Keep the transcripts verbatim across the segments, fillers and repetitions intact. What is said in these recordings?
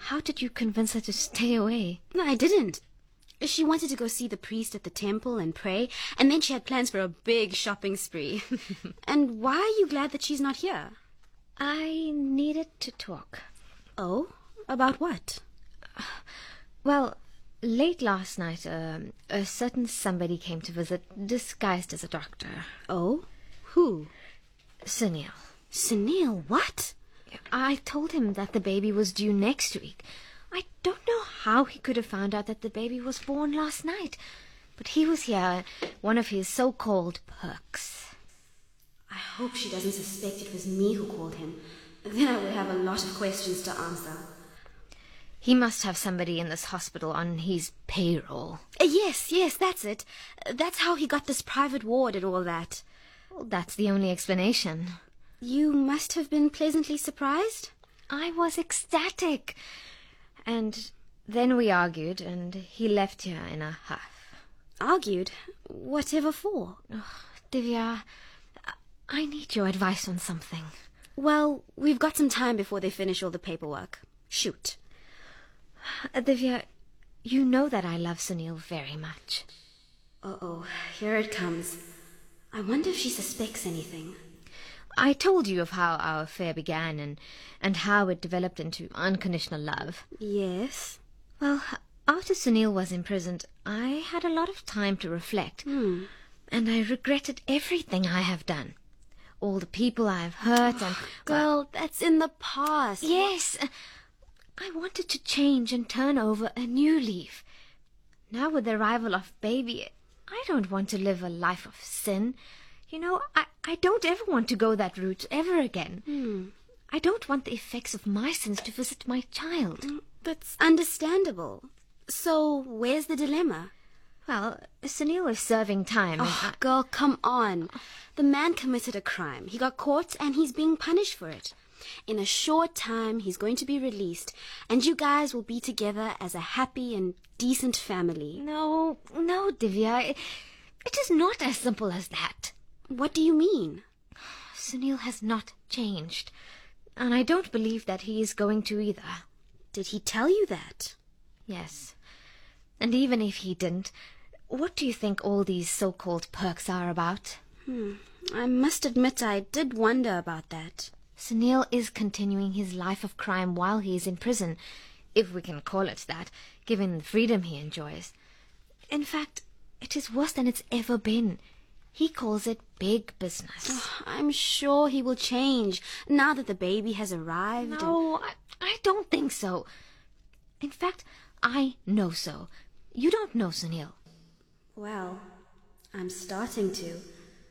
how did you convince her to stay away? No, I didn't. She wanted to go see the priest at the temple and pray, and then she had plans for a big shopping spree. And why are you glad that she's not here? I needed to talk. Oh? About what? Well, late last night, uh, a certain somebody came to visit, disguised as a doctor. Oh? Who? Sunil. Sunil, what? I told him that the baby was due next week. I don't know how he could have found out that the baby was born last night. But he was here, one of his so-called perks. I hope she doesn't suspect it was me who called him. Then I would have a lot of questions to answer. He must have somebody in this hospital on his payroll. Uh, yes, yes, that's it. Uh, that's how he got this private ward and all that. Well, that's the only explanation. You must have been pleasantly surprised? I was ecstatic. And then we argued, and he left here in a huff. Argued? Whatever for? Oh, Divya, I need your advice on something. Well, we've got some time before they finish all the paperwork. Shoot. Uh, Divya, you know that I love Sunil very much. Uh-oh, here it comes. I wonder if she suspects anything. I told you of how our affair began and, and how it developed into unconditional love. Yes. Well, after Sunil was imprisoned, I had a lot of time to reflect. Hmm. And I regretted everything I have done. All the people I have hurt and... Girl, well, that's in the past. Yes. I wanted to change and turn over a new leaf. Now with the arrival of baby, I don't want to live a life of sin. You know, I, I don't ever want to go that route ever again. Hmm. I don't want the effects of my sins to visit my child. That's understandable. So, where's the dilemma? Well, Sunil is serving time. Oh, and I... girl, come on. The man committed a crime. He got caught and he's being punished for it. In a short time, he's going to be released, and you guys will be together as a happy and decent family. No, no, Divya. It, it is not as simple as that. What do you mean? Sunil has not changed, and I don't believe that he is going to either. Did he tell you that? Yes. And even if he didn't, what do you think all these so-called perks are about? Hmm. I must admit I did wonder about that. Sunil is continuing his life of crime while he is in prison, if we can call it that, given the freedom he enjoys. In fact, it is worse than it's ever been. He calls it big business. Oh, I'm sure he will change now that the baby has arrived. No, I, I don't think so. In fact, I know so. You don't know Sunil. Well, I'm starting to.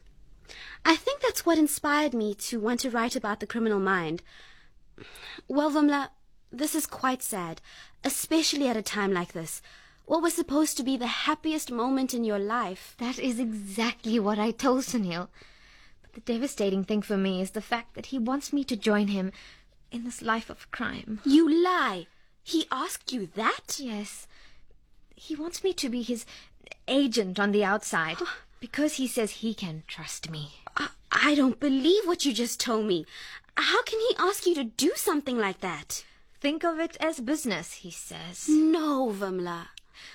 I think that's what inspired me to want to write about the criminal mind. Well, Vimla, this is quite sad, especially at a time like this. What was supposed to be the happiest moment in your life? That is exactly what I told Sunil. But the devastating thing for me is the fact that he wants me to join him in this life of crime. You lie! He asked you that? Yes. He wants me to be his agent on the outside, because he says he can trust me. I, I don't believe what you just told me. How can he ask you to do something like that? Think of it as business, he says. No, Vimla.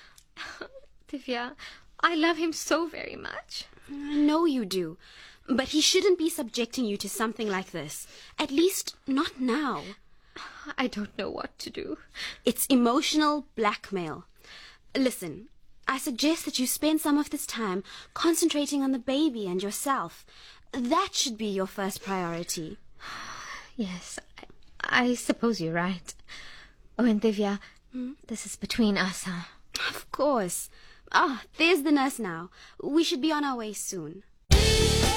Divya, I love him so very much. I know you do. But he shouldn't be subjecting you to something like this. At least, not now. I don't know what to do. It's emotional blackmail. Listen, I suggest that you spend some of this time concentrating on the baby and yourself. That should be your first priority. Yes, I, I suppose you're right. Oh, and Divya, hmm? This is between us, huh? Of course. Ah, there's the nurse now. We should be on our way soon.